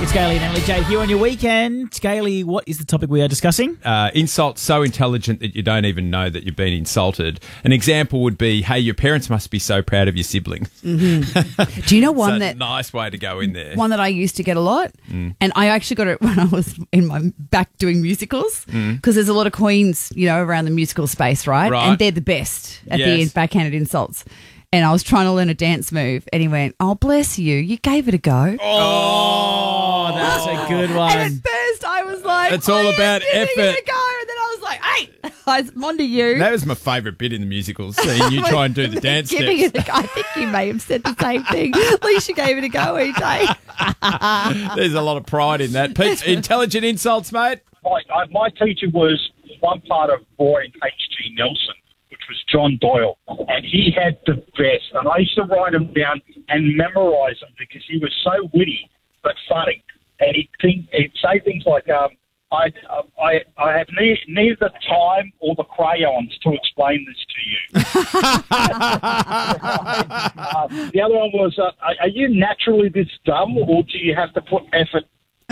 It's Gailey and Emily Jade here on your weekend. Gailey, what is the topic we are discussing? Insults so intelligent that you don't even know that you've been insulted. An example would be, hey, your parents must be so proud of your siblings. Mm-hmm. Do you know one It's a nice way to go in there. One that I used to get a lot, and I actually got it when I was in my back doing musicals, because there's a lot of queens, around the musical space, right? And they're the best at the backhanded insults. And I was trying to learn a dance move, and he went, "Oh, bless you, you gave it a go." Oh, that's a good one. And at first I was like, it's all about effort. Giving it a go. And then I was like, "Hey, I'm onto you." That was my favourite bit in the musicals, seeing you try and do the dance steps. Giving it a go. I think you may have said the same thing. At least you gave it a go, EJ. There's a lot of pride in that. Pete, intelligent insults, mate. My teacher was one part of Boy and H.G. Nelson, which was John Doyle, and he had the best. And I used to write them down and memorise them because he was so witty but funny. And he'd say things like, I have neither the time or the crayons to explain this to you. The other one was, are you naturally this dumb, or do you have to put effort?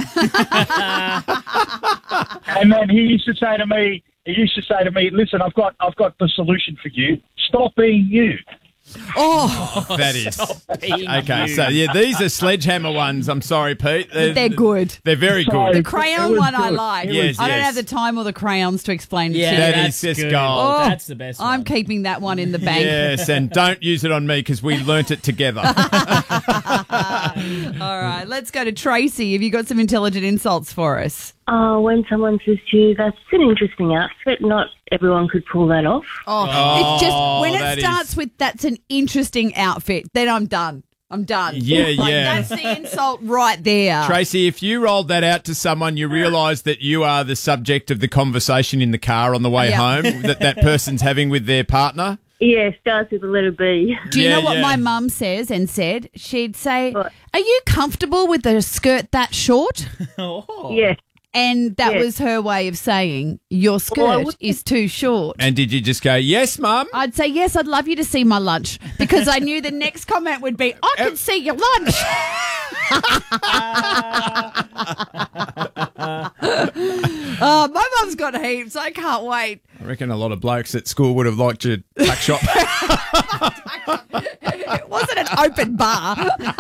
And then he used to say to me, listen, I've got the solution for you. Stop being you. Oh, that is okay. So these are sledgehammer ones. I'm sorry, Pete. They're good. They're very good. The crayon one I like. Yes, I don't have the time or the crayons to explain it to you. That is just gold. Oh, that's the best one. I'm keeping that one in the bank. Yes, and don't use it on me because we learnt it together. All right, let's go to Tracy. Have you got some intelligent insults for us? When someone says to you, that's an interesting outfit, not everyone could pull that off. It's just when it starts with that's an interesting outfit, then I'm done. Yeah. That's the insult right there. Tracy, if you rolled that out to someone, you realise that you are the subject of the conversation in the car on the way home that person's having with their partner. Yeah, starts with a letter B. Do you know what my mum says and said? She'd say, "Are you comfortable with a skirt that short?" Yeah. And that was her way of saying, your skirt is too short. And did you just go, yes, Mum? I'd say, yes, I'd love you to see my lunch, because I knew the next comment would be, I can see your lunch. My mum's got heaps. I can't wait. I reckon a lot of blokes at school would have liked your tuck shop. It wasn't an open bar.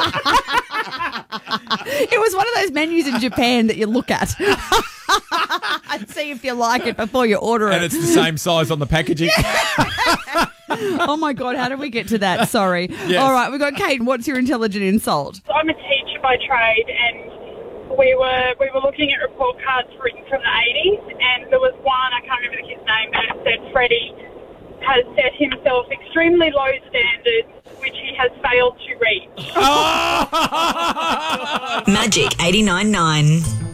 It was one of those menus in Japan that you look at and see if you like it before you order it. And it's the same size on the packaging. Oh, my God, how did we get to that? Sorry. Yes. All right, we've got Kate. What's your intelligent insult? I'm a teacher by trade, and we were looking at report cards written from the 80s, and there was one, I can't remember the kid's name, but it said Freddie has set himself extremely low standards, which he has failed to reach. Magic 89.9.